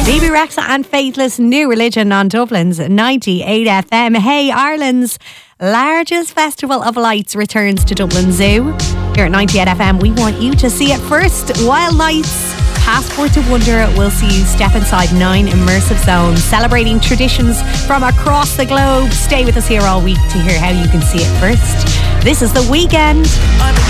Bebe Rexha and Faithless, New Religion on Dublin's 98 FM. Hey, Ireland's largest festival of lights returns to Dublin Zoo. Here at 98 FM, we want you to see it first. Wild Lights, Passport to Wonder will see you step inside 9 immersive zones, celebrating traditions from across the globe. Stay with us here all week to hear how you can see it first. This is The Weekend.